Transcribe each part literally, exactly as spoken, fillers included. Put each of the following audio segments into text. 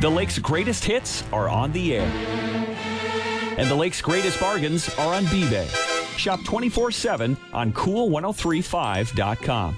The Lake's greatest hits are on the air. And the Lake's greatest bargains are on B-Bay. Shop twenty-four seven on cool ten thirty-five dot com.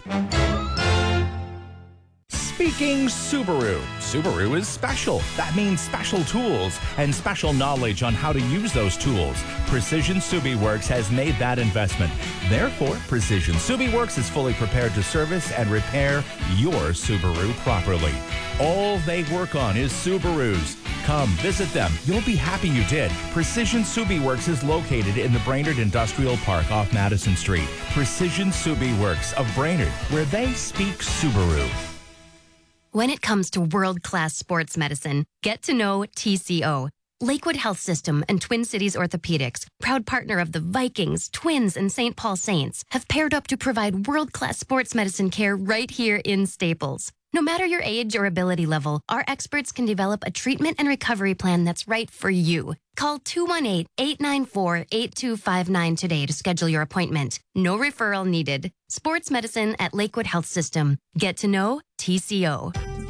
Speaking Subaru. Subaru is special. That means special tools and special knowledge on how to use those tools. Precision Subi Works has made that investment. Therefore, Precision Subi Works is fully prepared to service and repair your Subaru properly. All they work on is Subarus. Come visit them. You'll be happy you did. Precision Subi Works is located in the Brainerd Industrial Park off Madison Street. Precision Subi Works of Brainerd, where they speak Subaru. When it comes to world-class sports medicine, get to know T C O. Lakewood Health System and Twin Cities Orthopedics, proud partner of the Vikings, Twins, and Saint Paul Saints, have paired up to provide world-class sports medicine care right here in Staples. No matter your age or ability level, our experts can develop a treatment and recovery plan that's right for you. Call two one eight, eight nine four, eight two five nine today to schedule your appointment. No referral needed. Sports medicine at Lakewood Health System. Get to know T C O.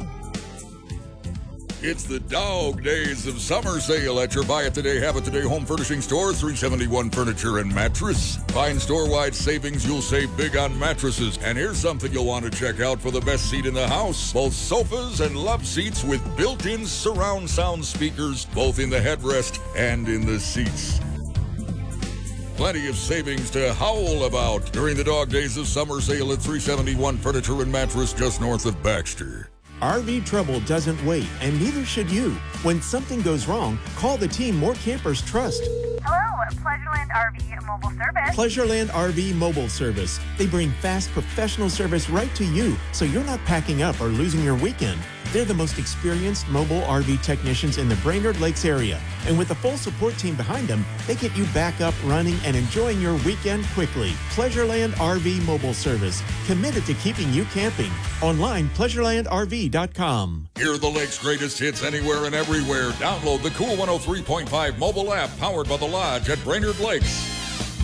It's the dog days of summer sale at your Buy It Today, Have It Today home furnishing store, three seventy-one Furniture and Mattress. Find store-wide savings, you'll save big on mattresses. And here's something you'll want to check out for the best seat in the house. Both sofas and love seats with built-in surround sound speakers, both in the headrest and in the seats. Plenty of savings to howl about during the dog days of summer sale at three seventy-one Furniture and Mattress, just north of Baxter. R V trouble doesn't wait, and neither should you. When something goes wrong, call the team more campers trust. Hello, Pleasureland R V Mobile Service. Pleasureland R V Mobile Service. They bring fast, professional service right to you, so you're not packing up or losing your weekend. They're the most experienced mobile R V technicians in the Brainerd Lakes area. And with a full support team behind them, they get you back up, running, and enjoying your weekend quickly. Pleasureland R V Mobile Service. Committed to keeping you camping. Online, pleasureland R V dot com. Hear the Lake's greatest hits anywhere and everywhere. Download the Cool one oh three point five mobile app powered by The Lodge at Brainerd Lakes.